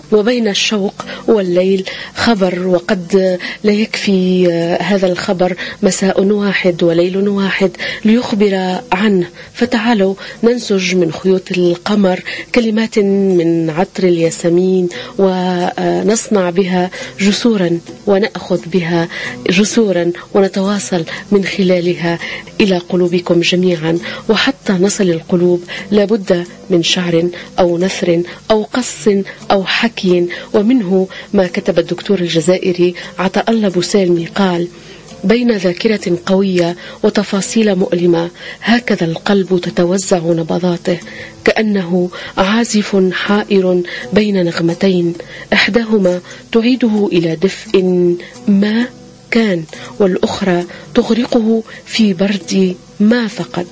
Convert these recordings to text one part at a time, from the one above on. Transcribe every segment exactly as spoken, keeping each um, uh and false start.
وبين الشوق والليل خبر، وقد لا يكفي هذا الخبر مساء واحد وليل واحد ليخبر عنه. فتعالوا ننسج من خيوط القمر كلمات من عطر الياسمين ونصنع بها جسورا، ونأخذ بها جسورا ونتواصل من خلالها إلى قلوبكم جميعا. وحتى نصل القلوب لابد من شعر أو نثر أو قص أو حكي. ومنه ما كتب الدكتور الجزائري عطاء الله بوسالمي قال: بين ذاكرة قوية وتفاصيل مؤلمة هكذا القلب تتوزع نبضاته، كأنه عازف حائر بين نغمتين، إحداهما تعيده إلى دفء ما كان، والأخرى تغرقه في برد ما فقد.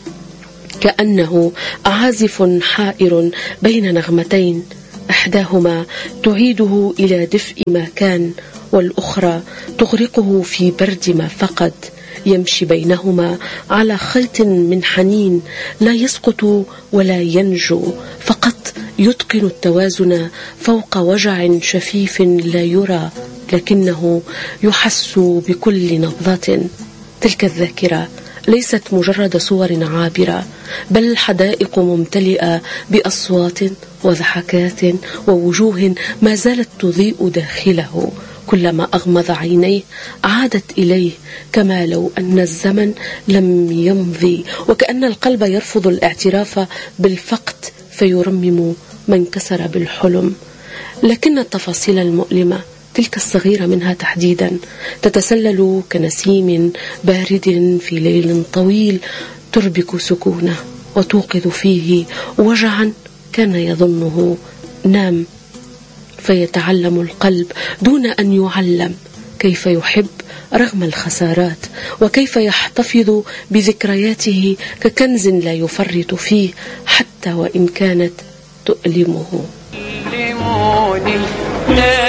كأنه عازف حائر بين نغمتين، إحداهما تعيده إلى دفء ما كان، والأخرى تغرقه في برد ما فقد. يمشي بينهما على خيط من حنين، لا يسقط ولا ينجو، فقط يتقن التوازن فوق وجع شفيف لا يرى، لكنه يحس بكل نبضة. تلك الذاكرة ليست مجرد صور عابرة، بل حدائق ممتلئة بأصوات وضحكات ووجوه ما زالت تضيء داخله. كلما أغمض عينيه عادت إليه، كما لو أن الزمن لم يمضي، وكأن القلب يرفض الاعتراف بالفقد فيرمم من كسر بالحلم. لكن التفاصيل المؤلمة، تلك الصغيرة منها تحديدا، تتسلل كنسيم بارد في ليل طويل، تربك سكونه وتوقظ فيه وجعا كان يظنه نام. فيتعلم القلب دون أن يعلم كيف يحب رغم الخسارات، وكيف يحتفظ بذكرياته ككنز لا يفرط فيه حتى وإن كانت تؤلمه.